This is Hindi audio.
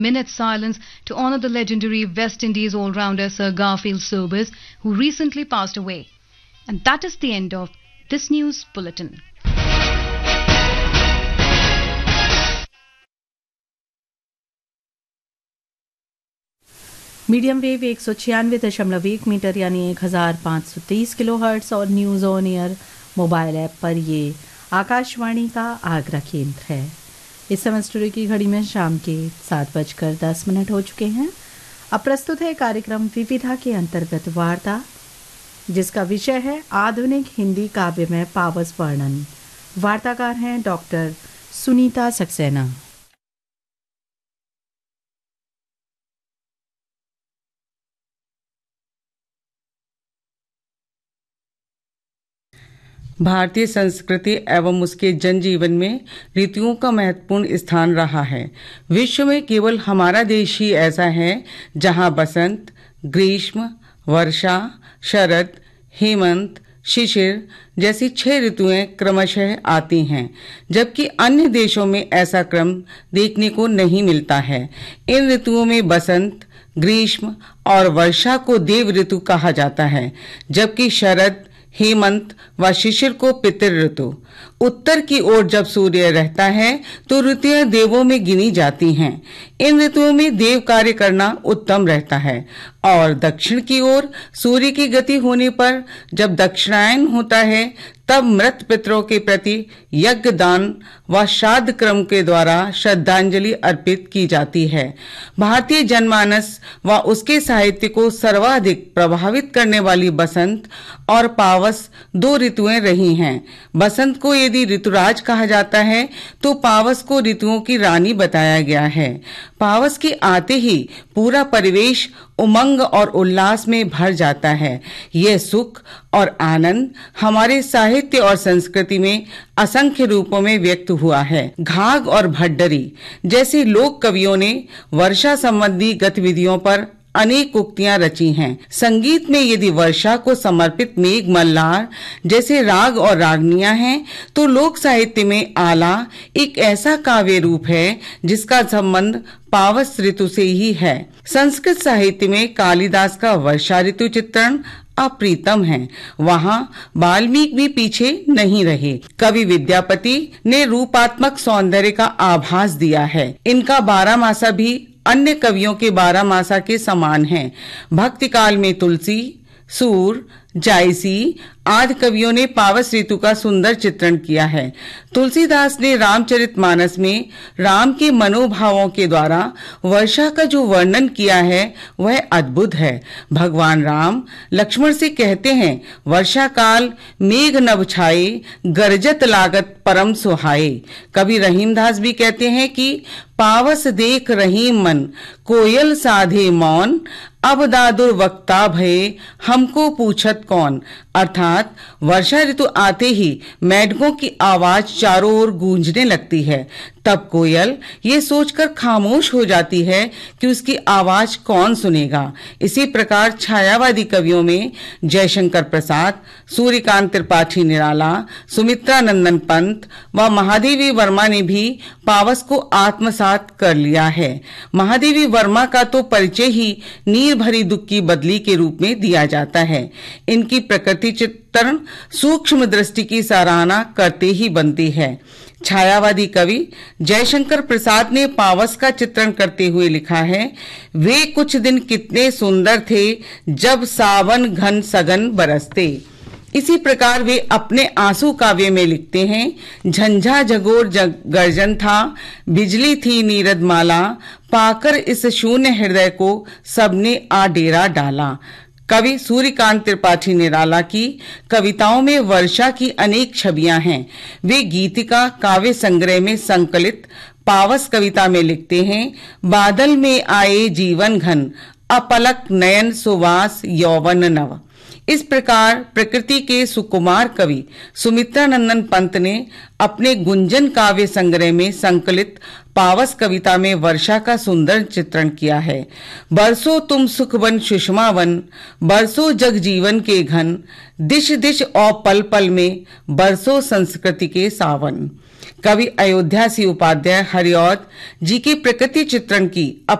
Minute silence to honor the legendary West Indies all-rounder Sir Garfield Sobers, who recently passed away. And that is the end of this news bulletin. Medium wave 196.1 metre यानी 1530 किलोहर्ट्ज़ और news on air mobile app पर ये आकाशवाणी का आगरा केंद्र है। इस समय स्टूडियो की घड़ी में शाम के 7:10 हो चुके हैं। अब प्रस्तुत है कार्यक्रम विविधा के अंतर्गत वार्ता, जिसका विषय है आधुनिक हिंदी काव्य में पावस वर्णन। वार्ताकार हैं डॉक्टर सुनीता सक्सेना। भारतीय संस्कृति एवं उसके जनजीवन में ऋतुओं का महत्वपूर्ण स्थान रहा है। विश्व में केवल हमारा देश ही ऐसा है जहां बसंत, ग्रीष्म, वर्षा, शरद, हेमंत, शिशिर जैसी 6 ऋतुएं क्रमशः आती हैं, जबकि अन्य देशों में ऐसा क्रम देखने को नहीं मिलता है। इन ऋतुओं में बसंत, ग्रीष्म और वर्षा को देव ऋतु कहा जाता है, जबकि शरद, हेमंत व शिशिर को पितर ऋतु। उत्तर की ओर जब सूर्य रहता है तो ऋतुएं देवों में गिनी जाती हैं। इन ऋतुओं में देव कार्य करना उत्तम रहता है और दक्षिण की ओर सूर्य की गति होने पर जब दक्षिणायन होता है तब मृत पितरों के प्रति यज्ञ, दान व श्राद्ध क्रम के द्वारा श्रद्धांजलि अर्पित की जाती है। भारतीय जनमानस व उसके साहित्य को सर्वाधिक प्रभावित करने वाली बसंत और पावस 2 ऋतुएं रही हैं। बसंत को यदि ऋतुराज कहा जाता है तो पावस को ऋतुओं की रानी बताया गया है। पावस के आते ही पूरा परिवेश उमंग और उल्लास में भर जाता है। यह सुख और आनंद हमारे साहित्य और संस्कृति में असंख्य रूपों में व्यक्त हुआ है। घाघ और भड्डरी जैसे लोक कवियों ने वर्षा संबंधी गतिविधियों पर अनेक उक्तियां रची हैं। संगीत में यदि वर्षा को समर्पित मेघ मल्हार जैसे राग और रागनियां हैं, तो लोक साहित्य में आला एक ऐसा काव्य रूप है जिसका संबंध पावस ऋतु से ही है। संस्कृत साहित्य में कालिदास का वर्षा ऋतु चित्रण अप्रीतम है। वहाँ वाल्मीकि भी पीछे नहीं रहे। कवि विद्यापति ने रूपात्मक सौंदर्य का आभास दिया है। इनका 12 मासा भी अन्य कवियों के 12 मासा के समान है। भक्ति काल में तुलसी, सूर, जायसी आदि कवियों ने पावस ऋतु का सुंदर चित्रण किया है। तुलसीदास ने रामचरितमानस में राम के मनोभावों के द्वारा वर्षा का जो वर्णन किया है वह अद्भुत है। भगवान राम लक्ष्मण से कहते हैं, वर्षा काल मेघ नभ छाए, गरजत लागत परम सुहाए। कवि रहीमदास भी कहते हैं कि पावस देख रहीम मन, कोयल साधे मौन, अब दादुर वक्ता भये, हमको पूछत कौन। अर्थात वर्षा ऋतु आते ही मेढकों की आवाज चारों ओर गूंजने लगती है। तब कोयल ये सोचकर खामोश हो जाती है कि उसकी आवाज कौन सुनेगा। इसी प्रकार छायावादी कवियों में जयशंकर प्रसाद, सूर्यकांत त्रिपाठी निराला, सुमित्रा नंदन पंत व महादेवी वर्मा ने भी पावस को आत्मसात कर लिया है। महादेवी वर्मा का तो परिचय ही नीर भरी दुख की बदली के रूप में दिया जाता है। इनकी प्रकृति चित्रण सूक्ष्म दृष्टि की सराहना करते ही बनती है। छायावादी कवि जयशंकर प्रसाद ने पावस का चित्रण करते हुए लिखा है, वे कुछ दिन कितने सुंदर थे जब सावन घन सघन बरसते। इसी प्रकार वे अपने आंसू काव्य में लिखते हैं, झंझा झगोर गर्जन था, बिजली थी नीरद माला, पाकर इस शून्य हृदय को सबने आ डेरा डाला। कवि सूर्यकांत त्रिपाठी निराला की कविताओं में वर्षा की अनेक छवियां हैं। वे गीतिका काव्य संग्रह में संकलित पावस कविता में लिखते हैं, बादल में आए जीवन घन, अपलक नयन सुवास यौवन नव। इस प्रकार प्रकृति के सुकुमार कवि सुमित्रा नंदन पंत ने अपने गुंजन काव्य संग्रह में संकलित पावस कविता में वर्षा का सुंदर चित्रण किया है। बरसो तुम सुखवन सुषमावन, बरसो जग जीवन के घन, दिश दिश और पल पल में बरसो संस्कृति के सावन। कवि अयोध्या सिंह उपाध्याय हरिऔध जी के प्रकृति चित्रण की